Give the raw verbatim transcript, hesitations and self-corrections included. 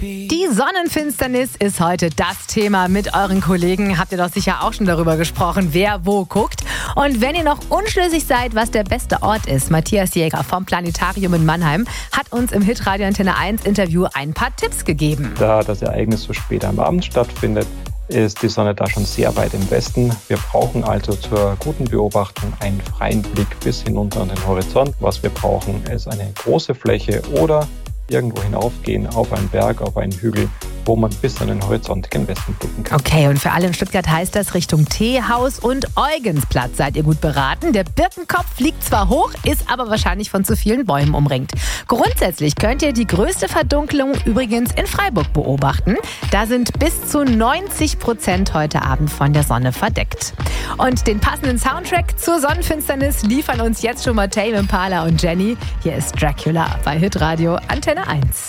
Die Sonnenfinsternis ist heute das Thema. Mit euren Kollegen habt ihr doch sicher auch schon darüber gesprochen, wer wo guckt. Und wenn ihr noch unschlüssig seid, was der beste Ort ist, Matthias Jäger vom Planetarium in Mannheim hat uns im Hitradio Antenne eins Interview ein paar Tipps gegeben. Da das Ereignis so spät am Abend stattfindet, ist die Sonne da schon sehr weit im Westen. Wir brauchen also zur guten Beobachtung einen freien Blick bis hinunter an den Horizont. Was wir brauchen, ist eine große Fläche oder irgendwo hinaufgehen auf einen Berg, auf einen Hügel, wo man bis an den Horizont gen Westen blicken kann. Okay, und für alle in Stuttgart heißt das Richtung Teehaus und Eugensplatz seid ihr gut beraten. Der Birkenkopf liegt zwar hoch, ist aber wahrscheinlich von zu vielen Bäumen umringt. Grundsätzlich könnt ihr die größte Verdunkelung übrigens in Freiburg beobachten. Da sind bis zu neunzig Prozent heute Abend von der Sonne verdeckt. Und den passenden Soundtrack zur Sonnenfinsternis liefern uns jetzt schon mal Tame Impala und Jenny. Hier ist Dracula bei Hitradio Antenne eins.